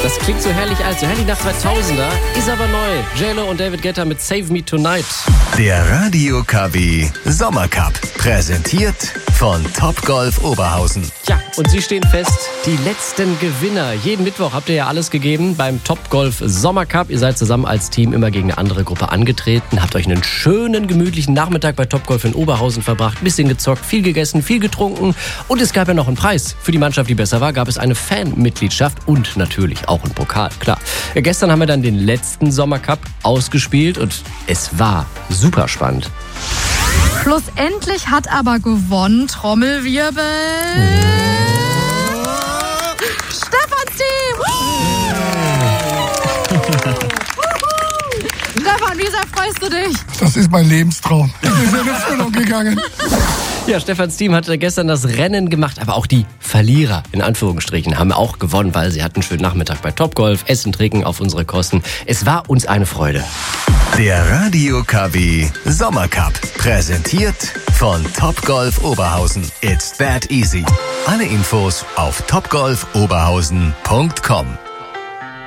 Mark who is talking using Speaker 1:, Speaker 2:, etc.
Speaker 1: Das klingt so herrlich alt, so herrlich nach 2000er, ist aber neu. J-Lo und David Guetta mit Save Me Tonight.
Speaker 2: Der Radio KW Sommercup, präsentiert von Topgolf Oberhausen.
Speaker 1: Ja, und sie stehen fest, die letzten Gewinner. Jeden Mittwoch habt ihr ja alles gegeben beim Topgolf Sommercup. Ihr seid zusammen als Team immer gegen eine andere Gruppe angetreten, habt euch einen schönen, gemütlichen Nachmittag bei Topgolf in Oberhausen verbracht, bisschen gezockt, viel gegessen, viel getrunken und es gab ja noch einen Preis. Für die Mannschaft, die besser war, gab es eine Fanmitgliedschaft und natürlich auch einen Pokal, klar. Ja, gestern haben wir dann den letzten Sommercup ausgespielt und es war super spannend.
Speaker 3: Schlussendlich hat aber gewonnen, Trommelwirbel, Stefans Team! Stefan, wie sehr freust du dich?
Speaker 4: Das ist mein Lebenstraum. Das ist in Erfüllung gegangen.
Speaker 1: Ja, Stefans Team hatte gestern das Rennen gemacht, aber auch die Verlierer, in Anführungsstrichen, haben auch gewonnen, weil sie hatten einen schönen Nachmittag bei Topgolf, Essen, Trinken auf unsere Kosten. Es war uns eine Freude.
Speaker 2: Der Radio KW Sommercup, präsentiert von Topgolf Oberhausen. It's that easy. Alle Infos auf topgolfoberhausen.com.